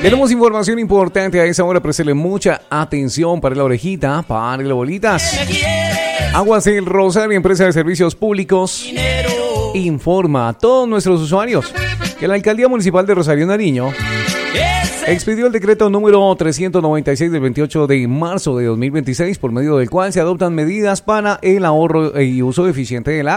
Tenemos información importante a esa hora, préstele mucha atención para la orejita, para las bolitas. Aguas del Rosario, empresa de servicios públicos, informa a todos nuestros usuarios que la Alcaldía Municipal de Rosario Nariño expidió el decreto número 396 del 28 de marzo de 2026, por medio del cual se adoptan medidas para el ahorro y uso eficiente del agua.